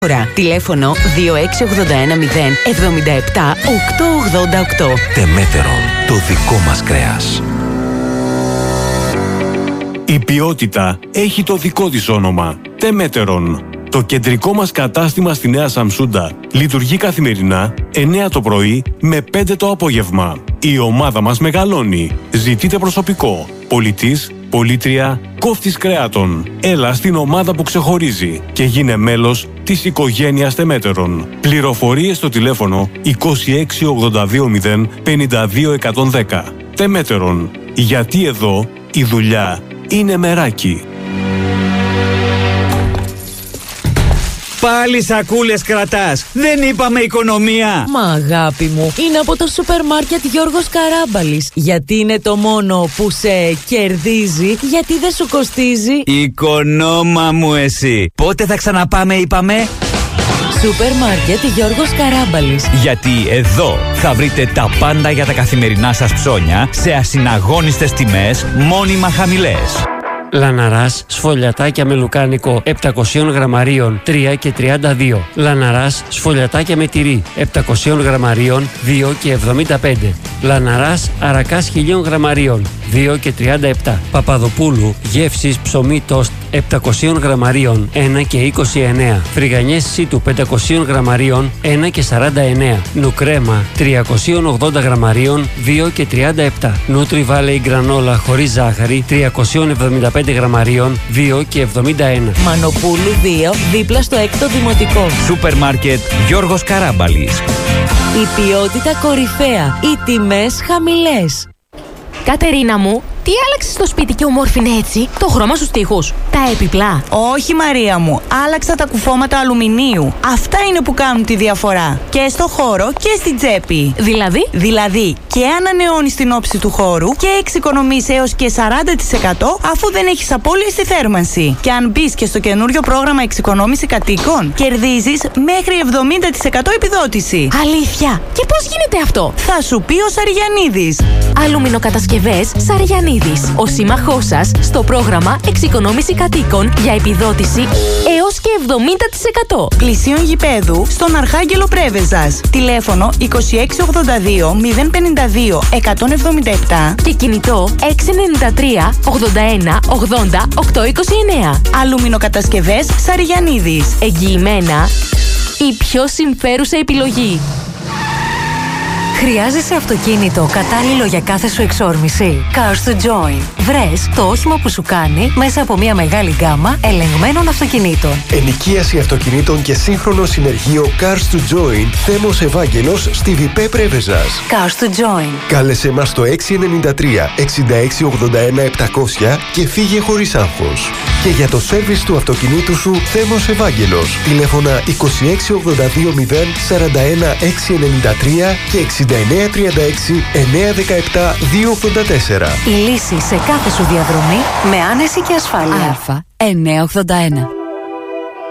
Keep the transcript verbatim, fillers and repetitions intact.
Τηλέφωνο δύο έξι οκτώ ένα μηδέν εβδομήντα επτά οκτακόσια ογδόντα οκτώ. Τεμέτερον, το δικό μας κρέας. Η ποιότητα έχει το δικό της όνομα. Τεμέτερον. Το κεντρικό μας κατάστημα στη Νέα Σαμσούντα λειτουργεί καθημερινά εννιά το πρωί με πέντε το απόγευμα. Η ομάδα μας μεγαλώνει. Ζητείτε προσωπικό. Πολιτής, πολίτρια, κόφτης κρέατων. Έλα στην ομάδα που ξεχωρίζει και γίνε μέλος της οικογένειας Τεμέτερον. Πληροφορίες στο τηλέφωνο είκοσι έξι ογδόντα δύο μηδέν πενήντα δύο εκατόν δέκα. Τεμέτερον. Γιατί εδώ η δουλειά είναι μεράκι. Πάλι σακούλες κρατάς. Δεν είπαμε οικονομία. Μα αγάπη μου, είναι από το σούπερ μάρκετ Γιώργος Καράμπαλης. Γιατί είναι το μόνο που σε κερδίζει, γιατί δεν σου κοστίζει. Οικονόμα μου εσύ. Πότε θα ξαναπάμε είπαμε? Σούπερ μάρκετ Γιώργος Καράμπαλης. Γιατί εδώ θα βρείτε τα πάντα για τα καθημερινά σας ψώνια σε ασυναγώνιστες τιμές, μόνιμα χαμηλές. Λαναράς σφολιατάκια με λουκάνικο επτακόσια γραμμαρίων τρία και τριάντα δύο. Λαναράς σφολιατάκια με τυρί επτακόσια γραμμαρίων δύο και εβδομήντα πέντε. Λαναράς αρακάς χίλια γραμμαρίων δύο και τριάντα επτά. Παπαδοπούλου γεύσης ψωμί τόστ επτακόσια γραμμαρίων ένα και είκοσι εννέα. Φρυγανιές σίτου πεντακόσια γραμμαρίων ένα και σαράντα εννέα. Νουκρέμα τριακόσια ογδόντα γραμμαρίων δύο και τριάντα επτά. Νούτρι Βάλεϊ γκρανόλα χωρίς ζάχαρη τριακόσια εβδομήντα πέντε γραμμαρίων δύο και εβδομήντα ένα. Μανοπούλου δύο δίπλα στο έκτο δημοτικό. Σούπερ μάρκετ Γιώργος Καράμπαλης. Η ποιότητα κορυφαία, οι τιμές χαμηλές. Κατερίνα μου, τι άλλαξες στο σπίτι και ομόρφινε έτσι? Το χρώμα στους τοίχους, τα έπιπλα? Όχι Μαρία μου, άλλαξα τα κουφώματα αλουμινίου. Αυτά είναι που κάνουν τη διαφορά. Και στο χώρο και στην τσέπη. Δηλαδή? Δηλαδή και ανανεώνεις την όψη του χώρου και εξοικονομείς έως και σαράντα τοις εκατό αφού δεν έχεις απώλειες στη θέρμανση. Και αν μπεις και στο καινούριο πρόγραμμα εξοικονόμηση κατοίκων, κερδίζεις μέχρι εβδομήντα τοις εκατό επιδότηση. Αλήθεια? Και πώς γίνεται αυτό? Θα σου πει ο Σαριανίδης. Αλουμινοκατασκευές Σαριανίδης. Ο σύμμαχός σας στο πρόγραμμα εξοικονόμηση κατοίκων για επιδότηση έως και εβδομήντα τοις εκατό. Πλησίον γηπέδου στον Αρχάγγελο Πρέβεζας. Τηλέφωνο είκοσι έξι ογδόντα δύο μηδέν πενήντα δύο εκατόν εβδομήντα επτά και κινητό έξι εννιά τρία ογδόντα ένα ογδόντα οκτακόσια είκοσι εννέα. Αλουμινοκατασκευές Σαριανίδης. Εγγυημένα η πιο συμφέρουσα επιλογή. Χρειάζεσαι αυτοκίνητο κατάλληλο για κάθε σου εξόρμηση? Cars to Join. Βρες το όχημα που σου κάνει μέσα από μια μεγάλη γκάμα ελεγμένων αυτοκινήτων. Ενοικίαση αυτοκινήτων και σύγχρονο συνεργείο Cars to Join. Θέμος Ευάγγελος στη Βιπέ Πρέβεζας. Cars to Join. Κάλεσε μας στο έξι εννιά τρία εξήντα έξι ογδόντα ένα επτακόσια και φύγε χωρίς άγχος. Και για το σέρβις του αυτοκινήτου σου Θέμος Ευάγγελος. Τηλέφωνα είκοσι έξι ογδόντα δύο μηδέν σαράντα ένα έξι εννιά τρία και εξήντα εννέα τριάντα έξι εννέα δεκαεπτά δύο ογδόντα τέσσερα. Η λύση σε κάθε σου διαδρομή με άνεση και ασφάλεια. Α εννιακόσια ογδόντα ένα.